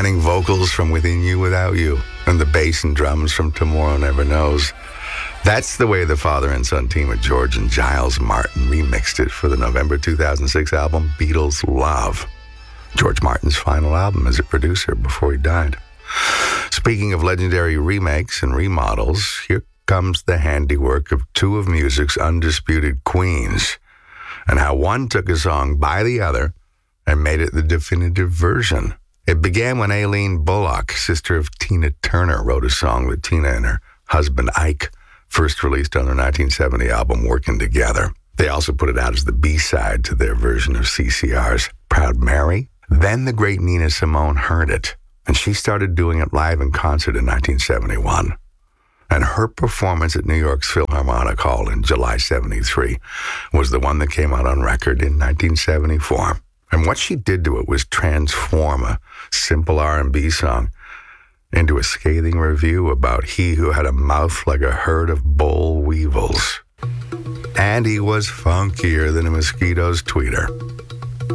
running vocals from Within You Without You, and the bass and drums from Tomorrow Never Knows. That's the way the father and son team of George and Giles Martin remixed it for the November 2006 album Beatles Love, George Martin's final album as a producer before he died. Speaking of legendary remakes and remodels, here comes the handiwork of two of music's undisputed queens, and how one took a song by the other and made it the definitive version. It began when Aileen Bullock, sister of Tina Turner, wrote a song that Tina and her husband Ike first released on their 1970 album Working Together. They also put it out as the B-side to their version of CCR's Proud Mary. Then the great Nina Simone heard it, and she started doing it live in concert in 1971. And her performance at New York's Philharmonic Hall in July 73 was the one that came out on record in 1974. And what she did to it was transform a simple R&B song into a scathing review about he who had a mouth like a herd of boll weevils. And he was funkier than a mosquito's tweeter.